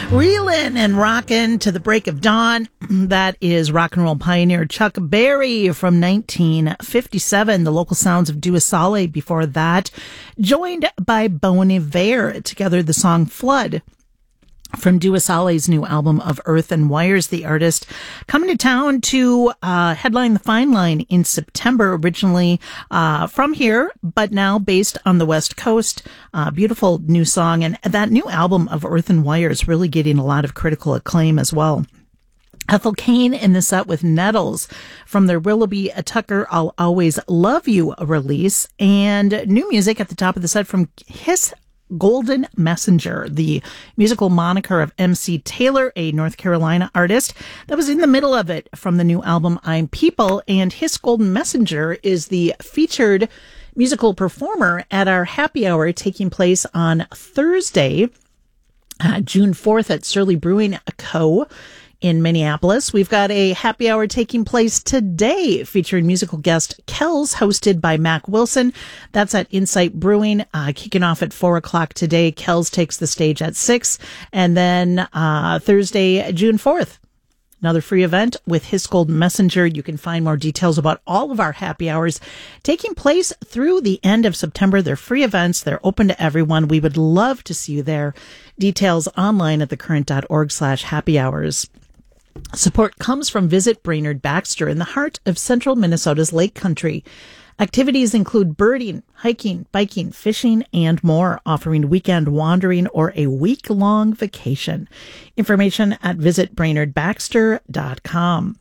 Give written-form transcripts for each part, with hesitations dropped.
Reelin' and rockin' to the break of dawn. That is rock and roll pioneer Chuck Berry from 1957. The local sounds of Duasale before that, joined by Bon Iver. Together, the song Flood from Duasale's new album of Earth and Wires. The artist coming to town to headline the Fine Line in September, originally from here, but now based on the West Coast. Beautiful new song, and that new album of Earth and Wires really getting a lot of critical acclaim as well. Ethel Cain in the set with Nettles from their Willoughby Tucker I'll Always Love You release, and new music at the top of the set from His Golden Messenger, the musical moniker of MC Taylor, a North Carolina artist that was in the middle of it from the new album I'm People. And His Golden Messenger is the featured musical performer at our happy hour taking place on Thursday, June 4th at Surly Brewing Co. in Minneapolis. We've got a happy hour taking place today featuring musical guest Kells, hosted by Mac Wilson. That's at Insight Brewing, kicking off at 4 o'clock today. Kells takes the stage at 6. And then Thursday, June 4th, another free event with His Golden Messenger. You can find more details about all of our happy hours taking place through the end of September. They're free events. They're open to everyone. We would love to see you there. Details online at thecurrent.org/happy hours. Support comes from Visit Brainerd Baxter in the heart of central Minnesota's Lake Country. Activities include birding, hiking, biking, fishing, and more, offering weekend wandering or a week-long vacation. Information at visitbrainerdbaxter.com.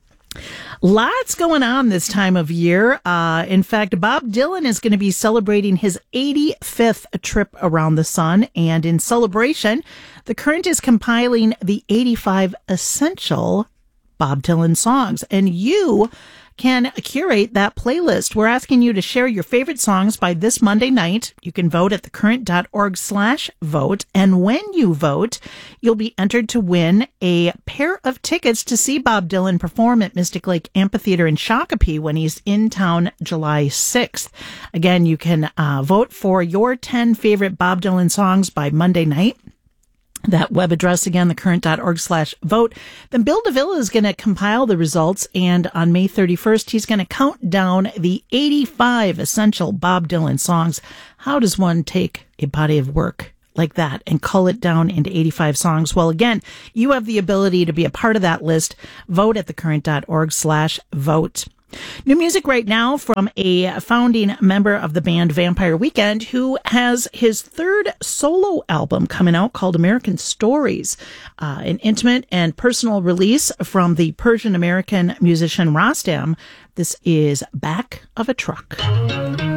Lots going on this time of year. In fact, Bob Dylan is going to be celebrating his 85th trip around the sun. And in celebration, The Current is compiling the 85 essential Bob Dylan songs. And you can curate that playlist. We're asking you to share your favorite songs by this Monday night. You can vote at thecurrent.org/vote. And when you vote, you'll be entered to win a pair of tickets to see Bob Dylan perform at Mystic Lake Amphitheater in Shakopee when he's in town July 6th. Again, you can vote for your 10 favorite Bob Dylan songs by Monday night. That web address again, thecurrent.org/vote. Then Bill DeVille is going to compile the results, and on May 31st, he's going to count down the 85 essential Bob Dylan songs. How does one take a body of work like that and cull it down into 85 songs? Well, again, you have the ability to be a part of that list. Vote at thecurrent.org/vote. New music right now from a founding member of the band Vampire Weekend, who has his third solo album coming out called American Stories, an intimate and personal release from the Persian American musician Rostam. This is Back of a Truck.